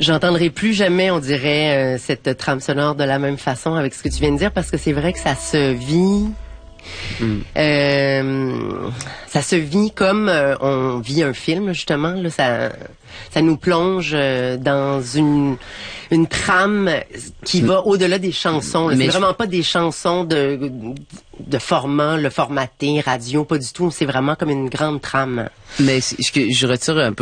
J'entendrai plus jamais, on dirait, cette trame sonore de la même façon avec ce que tu viens de dire, parce que c'est vrai que ça se vit. Ça se vit comme on vit un film, justement. Là, ça nous plonge dans une trame qui va au-delà des chansons. Là. C'est vraiment pas des chansons de format, le formaté, radio, pas du tout. C'est vraiment comme une grande trame. Mais je retire un peu